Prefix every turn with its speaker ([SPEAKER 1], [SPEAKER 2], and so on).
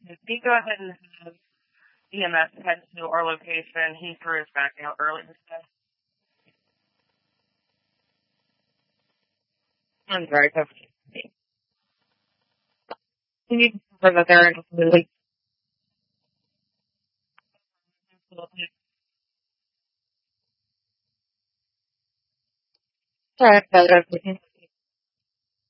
[SPEAKER 1] If you go ahead and have EMS head to our location, he threw his back out earlier today. I'm sorry, so you need to remember that they're really sorry,